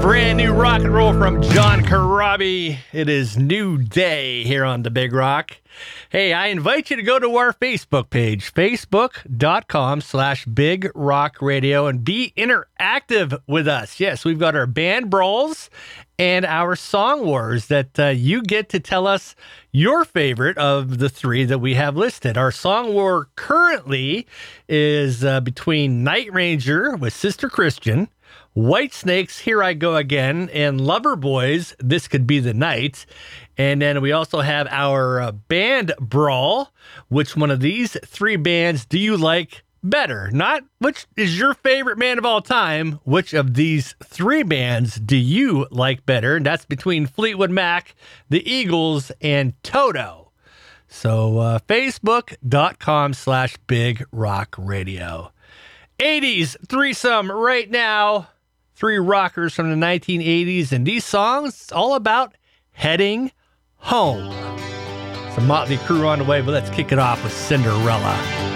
Brand new rock and roll from John Corabi. It is New Day here on The Big Rock. Hey, I invite you to go to our Facebook page, facebook.com/Big Rock Radio, and be interactive with us. Yes, we've got our band brawls and our song wars that you get to tell us your favorite of the three that we have listed. Our song war currently is between Night Ranger with Sister Christian, Whitesnake's Here I Go Again, and Loverboys, This Could Be the Night. And then we also have our band brawl. Which one of these three bands do you like better? Not which is your favorite band of all time. Which of these three bands do you like better? And that's between Fleetwood Mac, the Eagles, and Toto. So facebook.com/Big Rock Radio. 80s threesome right now. Three rockers from the 1980s, and these songs all about heading home. Some Motley Crue on the way, but let's kick it off with Cinderella.